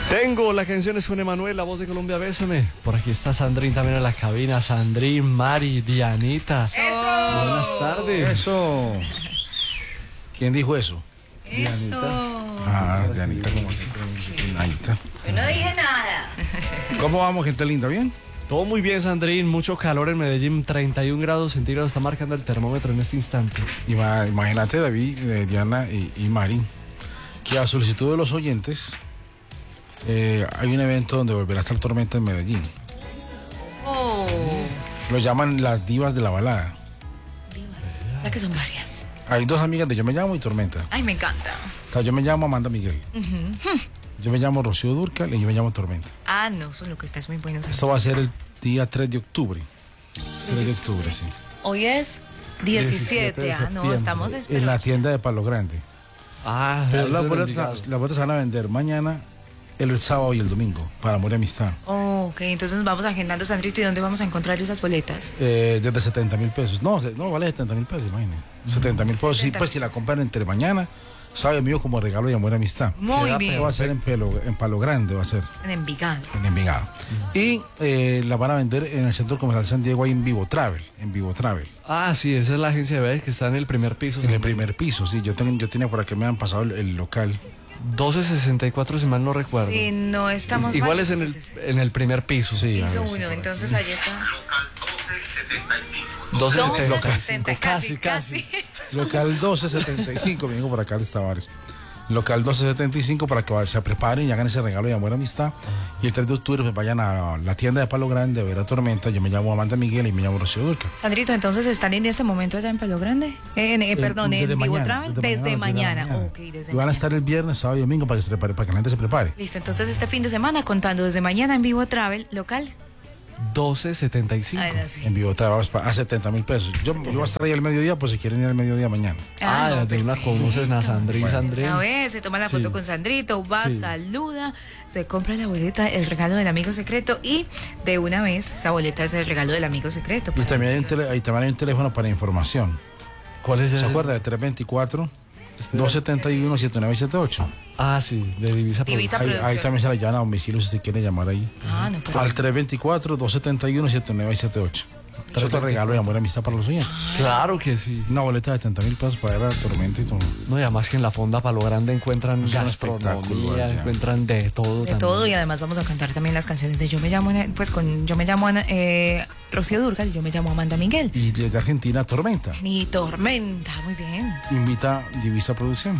Tengo la canción es con Emanuel, la voz de Colombia, bésame. Por aquí está Sandrín también en la cabina. Sandrín, Mari, Dianita. ¡Eso! Buenas tardes. Eso. ¿Quién dijo eso? Eso. Dianita, ¿cómo así? Dianita. Yo no dije nada. ¿Cómo vamos, gente linda? ¿Bien? Todo muy bien, Sandrín. Mucho calor en Medellín. 31 grados centígrados está marcando el termómetro en este instante. Imagínate, David, Diana y Mari, que a solicitud de los oyentes hay un evento donde volverá a estar Tormenta en Medellín. Oh. Lo llaman las divas de la balada. Divas. O sea que son varias. Hay dos amigas de Yo Me Llamo y Tormenta. Ay, me encanta. O sea, yo me llamo Amanda Miguel. Yo me llamo Rocío Dúrcal y yo me llamo Tormenta. Ah, no, son lo que estás muy bueno. Esto va a ser el día 3 de octubre. 3 de octubre, sí. Hoy es 17. de Ah, no, septiembre. estamos En esperando. la tienda de Palo Grande. Pero las boletas se van a vender mañana, el sábado y el domingo, para Amor y Amistad. Oh, ok, entonces nos vamos agendando, Sandrito. ¿Y dónde vamos a encontrar esas boletas? Desde 70.000 pesos. No, vale 70.000 pesos, imagínate. 70.000 pesos. Sí, pues si la compran entre mañana, sabe mío como regalo de Amor y Amistad. Muy bien. Esto va a ser en Palo Grande, va a ser. En Envigado. En Envigado. Y la van a vender en el Centro Comercial San Diego, ahí en Vivo Travel. Ah, sí, esa es la agencia de viajes que está en el primer piso. En el primer piso, sí. Yo tenía por aquí, me han pasado el local. 1264, si mal no recuerdo. Sí, no estamos Igual mal, es en el primer piso. Sí, a Piso ver si 1, por entonces allí está. 1275. 1275, casi. Local 1275, me dijo por acá de Tavares. Local 1275 para que se preparen y hagan ese regalo de Amor y Amistad. Y el 3 de octubre pues vayan a la tienda de Palo Grande a ver a Tormenta. Yo me llamo Amanda Miguel y me llamo Rocío Dúrcal. Sandrito, entonces están en este momento allá en Palo Grande. Perdón, Desde en Vivo mañana, Travel. Desde mañana. Ok, desde y van a mañana. estar el viernes, sábado y domingo para que se prepare, para que la gente se prepare. Listo, entonces este fin de semana contando desde mañana en Vivo Travel local. 1275. Ay, no, sí. En Vivo Travel a 70.000 pesos. Yo voy a estar ahí al mediodía, pues si quieren ir al mediodía mañana. Ah, no, de una perfecto. conoces a Sandrín, Sandrín. Una vez se toma la foto Sí. con Sandrito, va, Sí. saluda, se compra la boleta, el regalo del amigo secreto y de una vez esa boleta es el regalo del amigo secreto. Y también ahí también hay un teléfono para información. ¿Cuál es el? ¿Se acuerda? De 324-271-7978. Ah, sí, de Divisa. Divisa. Ahí Producción. también se la llevan a domicilio si se quiere llamar ahí. Ah, no, pero... Al 324-271-7978. Es otro regalo de Amor y Amistad para los oyentes. Claro que sí. Una boleta de 70.000 pesos para ir a la Tormenta y todo. No, y además que en la Fonda Palo Grande encuentran Es un espectáculo gastronomía, allá. encuentran de todo. De también. todo, y además vamos a cantar también las canciones de Yo me llamo, Rocío Dúrcal y Yo me llamo Amanda Miguel. Y desde Argentina, Tormenta. Ni Tormenta, muy bien. Invita Divisa Producciones.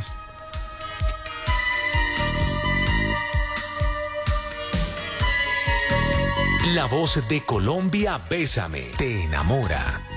La voz de Colombia, bésame, te enamora.